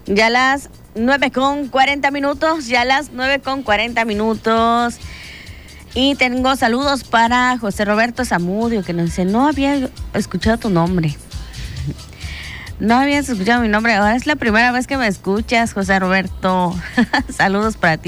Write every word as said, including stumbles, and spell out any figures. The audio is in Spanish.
Ya las nueve con cuarenta minutos, ya las nueve con cuarenta minutos. Y tengo saludos para José Roberto Zamudio, que nos dice, no había escuchado tu nombre. No habías escuchado mi nombre, ahora es la primera vez que me escuchas, José Roberto. Saludos para ti.